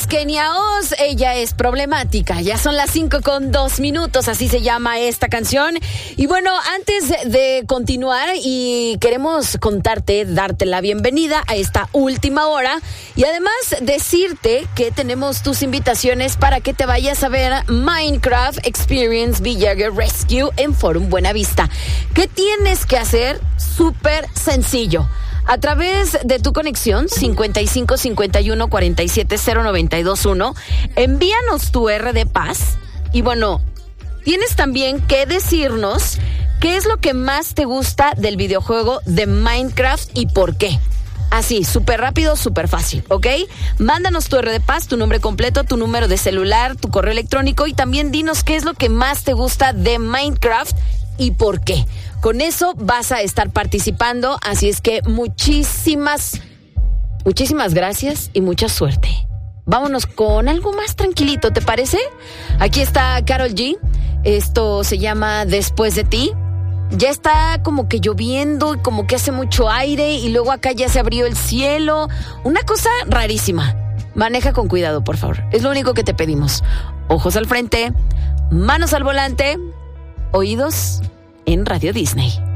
es Kenia Oz, ella es problemática. Ya son las 5:02, así se llama esta canción. Y bueno, antes de continuar, y queremos darte la bienvenida a esta última hora. Y además decirte que tenemos tus invitaciones para que te vayas a ver Minecraft Experience Villager Rescue en Forum Buenavista. ¿Qué tienes que hacer? Súper sencillo. A través de tu conexión 55 51 47 0921, envíanos tu RD Paz. Y bueno, tienes también que decirnos qué es lo que más te gusta del videojuego de Minecraft y por qué. Así, súper rápido, súper fácil, ¿ok? Mándanos tu RD Paz, tu nombre completo, tu número de celular, tu correo electrónico y también dinos qué es lo que más te gusta de Minecraft y por qué. Con eso vas a estar participando, así es que muchísimas gracias y mucha suerte. Vámonos con algo más tranquilito, ¿te parece? Aquí está Karol G. Esto se llama Después de ti. Ya está como que lloviendo y como que hace mucho aire y luego acá ya se abrió el cielo. Una cosa rarísima. Maneja con cuidado, por favor. Es lo único que te pedimos. Ojos al frente, manos al volante, oídos en Radio Disney.